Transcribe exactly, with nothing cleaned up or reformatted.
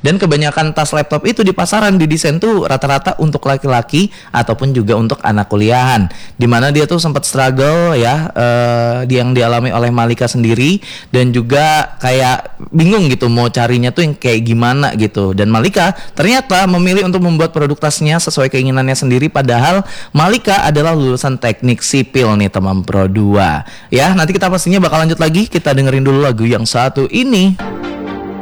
Dan kebanyakan tas laptop itu di pasaran didesain tuh rata-rata untuk laki-laki ataupun juga untuk anak kuliahan. Dimana dia tuh sempat struggle ya, uh, yang dialami oleh Malika sendiri, dan juga kayak bingung gitu mau carinya tuh yang kayak gimana gitu. Dan Malika ternyata memilih untuk membuat produk tasnya sesuai keinginannya sendiri, padahal Malika adalah lulusan teknik sipil nih teman Pro dua. Ya, nanti kita pastinya bakal lanjut lagi. Kita dengerin dulu lagu yang satu ini.